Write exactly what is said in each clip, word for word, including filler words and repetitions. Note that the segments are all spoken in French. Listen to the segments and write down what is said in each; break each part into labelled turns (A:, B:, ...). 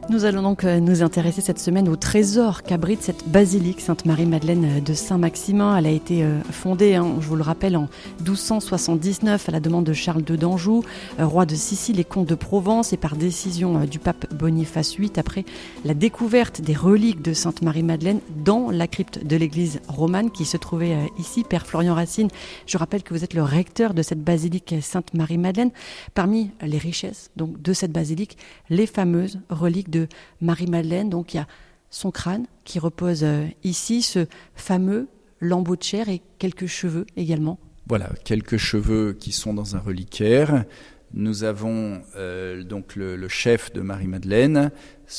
A: Nous allons donc nous intéresser cette semaine au trésor qu'abrite cette basilique Sainte-Marie-Madeleine de Saint-Maximin. Elle a été fondée, hein, je vous le rappelle, en douze cent soixante-dix-neuf à la demande de Charles deux d'Anjou, roi de Sicile et comte de Provence, et par décision du pape Boniface huit, après la découverte des reliques de Sainte-Marie-Madeleine dans la crypte de l'église romane qui se trouvait ici. Père Florian Racine, je rappelle que vous êtes le recteur de cette basilique Sainte-Marie-Madeleine. Parmi les richesses donc, de cette basilique, les fameuses reliques de de Marie-Madeleine. Donc il y a son crâne qui repose ici, ce fameux lambeau de chair et quelques cheveux également.
B: Voilà, quelques cheveux qui sont dans un reliquaire. Nous avons euh, donc le, le chef de Marie-Madeleine,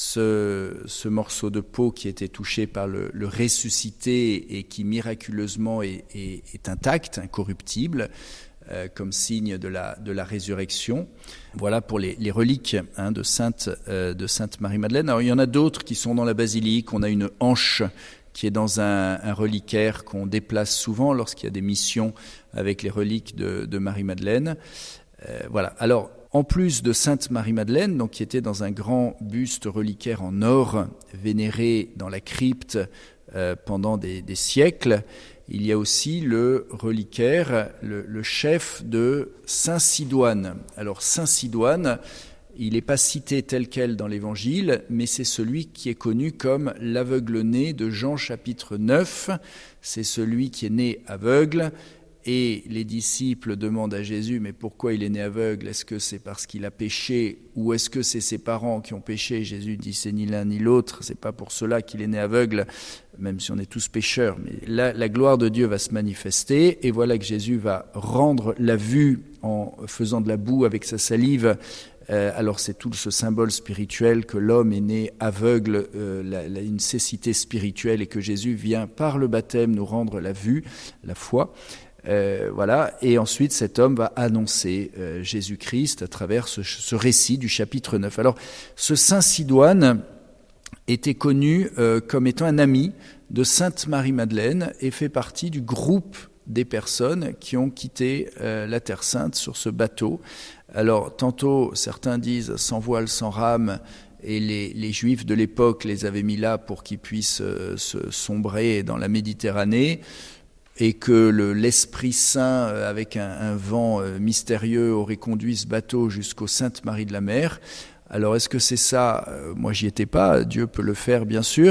B: ce, ce morceau de peau qui était touché par le, le ressuscité et qui miraculeusement est, est, est intact, incorruptible, Euh, comme signe de la, de la résurrection. Voilà pour les, les reliques hein, de Sainte, euh, de Sainte Marie-Madeleine. Alors il y en a d'autres qui sont dans la basilique. On a une hanche qui est dans un, un reliquaire qu'on déplace souvent lorsqu'il y a des missions avec les reliques de, de Marie-Madeleine. Euh, voilà. Alors, en plus de Sainte Marie-Madeleine, donc qui était dans un grand buste reliquaire en or, vénéré dans la crypte euh, pendant des, des siècles, il y a aussi le reliquaire, le, le chef de Saint Sidoine. Alors Saint Sidoine, il n'est pas cité tel quel dans l'Évangile, mais c'est celui qui est connu comme l'aveugle-né de Jean chapitre neuf. C'est celui qui est né aveugle. Et les disciples demandent à Jésus, mais pourquoi il est né aveugle? Est-ce que c'est parce qu'il a péché ou est-ce que c'est ses parents qui ont péché? Jésus dit, c'est ni l'un ni l'autre, c'est pas pour cela qu'il est né aveugle, même si on est tous pécheurs. Mais là, la gloire de Dieu va se manifester et voilà que Jésus va rendre la vue en faisant de la boue avec sa salive. Euh, alors c'est tout ce symbole spirituel que l'homme est né aveugle, euh, la, la, une cécité spirituelle et que Jésus vient par le baptême nous rendre la vue, la foi. Euh, voilà, et ensuite cet homme va annoncer euh, Jésus-Christ à travers ce, ce récit du chapitre neuf. Alors, ce Saint Sidoine était connu euh, comme étant un ami de Sainte Marie-Madeleine et fait partie du groupe des personnes qui ont quitté euh, la Terre Sainte sur ce bateau. Alors, tantôt, certains disent sans voile, sans rame, et les, les Juifs de l'époque les avaient mis là pour qu'ils puissent euh, se sombrer dans la Méditerranée, et que le, l'Esprit Saint, avec un, un vent mystérieux, aurait conduit ce bateau jusqu'au Sainte Marie de la Mer. Alors, est-ce que c'est ça? Moi, j'y étais pas. Dieu peut le faire, bien sûr.